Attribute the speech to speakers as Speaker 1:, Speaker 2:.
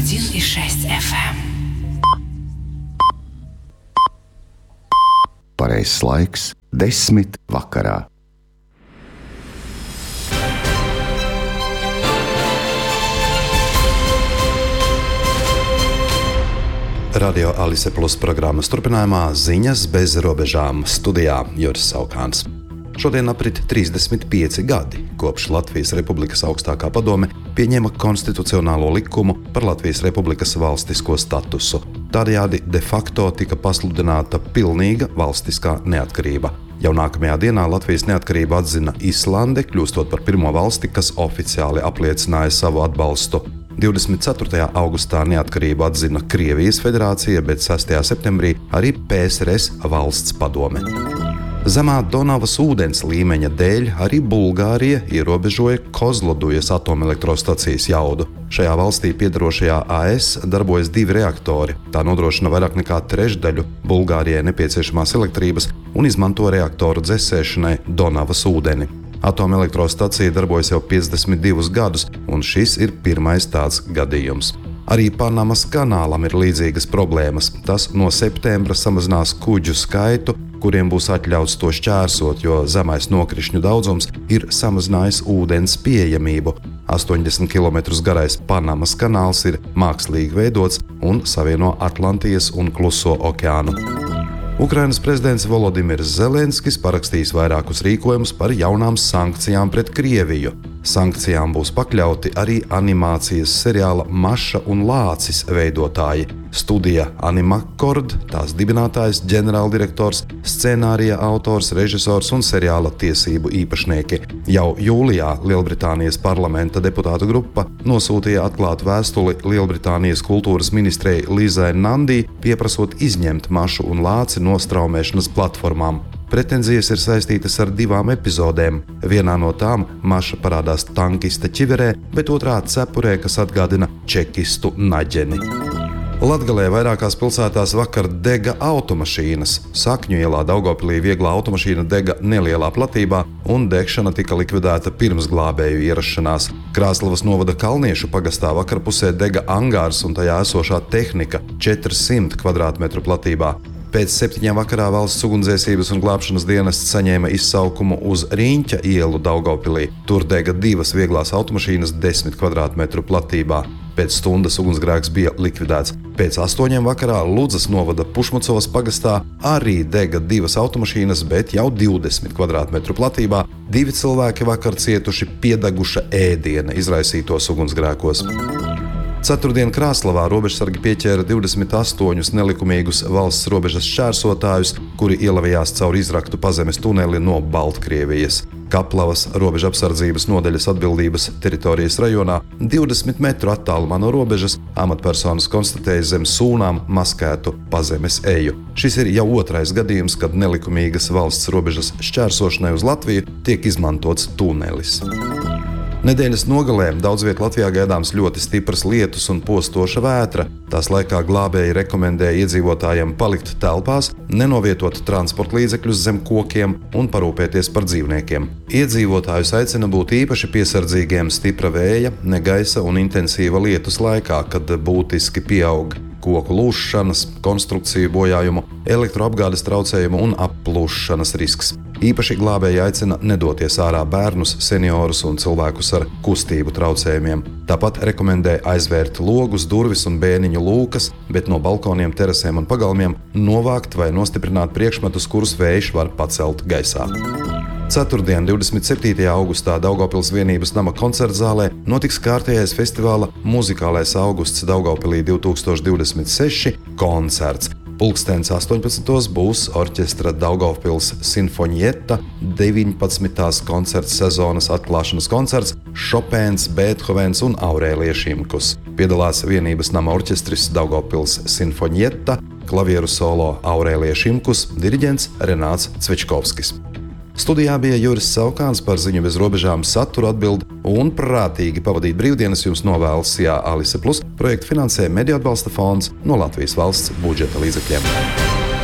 Speaker 1: 101,6 FM.
Speaker 2: Pareizs laiks 10 vakarā.
Speaker 3: Radio Alise Plus programmas turpinājumā ziņas bez robežām studijā Juris Saukāns. Šodien aprit 35 gadi, kopš Latvijas Republikas augstākā padome pieņēma konstitucionālo likumu par Latvijas Republikas valstisko statusu. Tādējādi de facto tika pasludināta pilnīga valstiskā neatkarība. Jau nākamajā dienā Latvijas neatkarību atzina Islande, kļūstot par pirmo valsti, kas oficiāli apliecināja savu atbalstu. 24. augustā neatkarību atzina Krievijas federācija, bet 6. septembrī arī PSRS valsts padome. Zemā Donavas ūdens līmeņa dēļ arī Bulgārija ierobežoja Kozlodujas atomelektrostacijas jaudu. Šajā valstī piedarošajā AS darbojas 2 reaktori. Tā nodrošina vairāk nekā trešdaļu Bulgārijai nepieciešamās elektrības un izmanto reaktoru dzesēšanai Donavas ūdeni. Atomelektrostacija darbojas jau 52 gadus, un šis ir pirmais tāds gadījums. Arī Panamas kanālam ir līdzīgas problēmas. Tas no septembra samazinās kuģu skaitu, kuriem būs atļauts to šķērsot, jo zemais nokrišņu daudzums ir samazinājis ūdens pieejamību. 80 km garais Panamas kanāls ir mākslīgi veidots un savieno Atlantijas un Kluso okeānu. Ukrainas prezidents Volodimirs Zelenskis parakstījis vairākus rīkojumus par jaunām sankcijām pret Krieviju. Sankcijām būs pakļauti arī animācijas seriāla Maša un Lācis veidotāji. Studija Animacord, tās dibinātājs, ģenerāldirektors, scenārija autors, režisors un seriāla tiesību īpašnieki. Jau jūlijā Lielbritānijas parlamenta deputātu grupa nosūtīja atklātu vēstuli Lielbritānijas kultūras ministrei Līzai Nandī, pieprasot izņemt Mašu un Lāci no straumēšanas platformām. Pretenzijas ir saistītas ar 2 epizodēm. Vienā no tām Maša parādās tankista ķiverē, bet otrā cepurē, kas atgādina čekistu naģeni. Latgalē vairākās pilsētās vakar dega automašīnas. Sakņu ielā Daugavpilī vieglā automašīna dega nelielā platībā, un degšana tika likvidēta pirms glābēju ierašanās. Krāslavas novada Kalniešu pagastā vakarpusē dega angārs un tajā esošā tehnika 400 kvadrātmetru platībā. Pēc 7 vakarā valsts ugunsdzēsības un glābšanas dienests saņēma izsaukumu uz Riņķa ielu Daugavpilī. Tur dega 2 vieglās automašīnas 10 kvadrātmetru platībā. Pēc stundas ugunsgrēks bija likvidēts. Pēc 8 vakarā Ludzas novada Pušmacovas pagastā arī dega 2 automašīnas, bet jau 20 kvadrātmetru platībā. 2 cilvēki vakar cietuši piedeguša ēdiena izraisītos ugunsgrēkos. Ceturtdien Krāslavā robežsargi pieķēra 28 nelikumīgus valsts robežas šķērsotājus, kuri ielavījās caur izraktu pazemes tuneli no Baltkrievijas. Kaplavas robežapsardzības nodaļas atbildības teritorijas rajonā 20 metru attālumā no robežas amatpersonas konstatēja zem sūnām maskētu pazemes eju. Šis ir jau 2. gadījums, kad nelikumīgas valsts robežas šķērsošanai uz Latviju tiek izmantots tunelis. Nedēļas nogalē daudz viet Latvijā gaidāms ļoti stipras lietus un postoša vētra. Tās laikā glābēji rekomendēja iedzīvotājiem palikt telpās, nenovietot transporta līdzekļus zem kokiem un parūpēties par dzīvniekiem. Iedzīvotājus aicina būt īpaši piesardzīgiem stipra vēja, negaisa un intensīva lietus laikā, kad būtiski pieaug koku lūššanas, konstrukciju bojājumu, elektroapgādes traucējumu un applūšanas risks. Īpaši glābēji aicina nedoties ārā bērnus, seniorus un cilvēkus ar kustību traucējumiem. Tāpat rekomendē aizvērt logus, durvis un bēniņu lūkas, bet no balkoniem, terasēm un pagalmiem novākt vai nostiprināt priekšmetus, kurus vējš var pacelt gaisā. Ceturtdien, 27. augustā Daugavpils vienības nama koncertzālē notiks kārtējais festivāla Muzikālais augusts Daugavpilī 2026 koncerts. Pulkstens 18. būs orķestra Daugavpils Sinfonietta 19. koncerts sezonas atklāšanas koncerts Šopēns, Bēthovens un Aurēlija Šimkus. Piedalās vienības nama orķestris Daugavpils Sinfonietta, klavieru solo Aurēlija Šimkus, diriģents Renāts Cvečkovskis. Studijā bija Juris Saukāns, par ziņu bez robežām saturu atbild un prātīgi pavadīt brīvdienas jums novēlas Alise Plus. Projektu finansē Mediju atbalsta fonds no Latvijas valsts budžeta līdzekļiem.